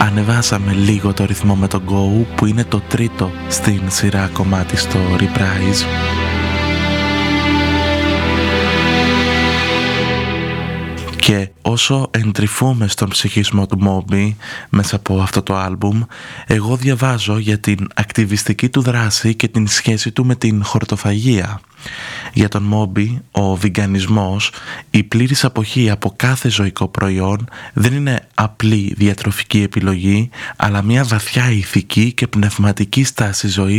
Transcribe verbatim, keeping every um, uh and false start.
ανεβάσαμε λίγο το ρυθμό με το Go, που είναι το τρίτο στην σειρά κομμάτι στο Reprise. Και όσο εντρυφούμε στον ψυχισμό του Moby μέσα από αυτό το άλμπουμ, εγώ διαβάζω για την ακτιβιστική του δράση και την σχέση του με την χορτοφαγία. Για τον Moby, ο βιγκανισμός, η πλήρης αποχή από κάθε ζωικό προϊόν, δεν είναι απλή διατροφική επιλογή, αλλά μια βαθιά ηθική και πνευματική στάση ζωής